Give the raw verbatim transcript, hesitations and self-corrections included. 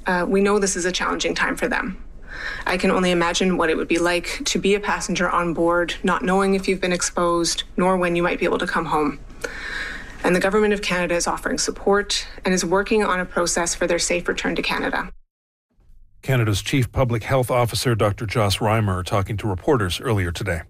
uh, we know this is a challenging time for them. I can only imagine what it would be like to be a passenger on board, not knowing if you've been exposed, nor when you might be able to come home. And the Government of Canada is offering support and is working on a process for their safe return to Canada. Canada's Chief Public Health Officer, Doctor Joss Reimer, talking to reporters earlier today.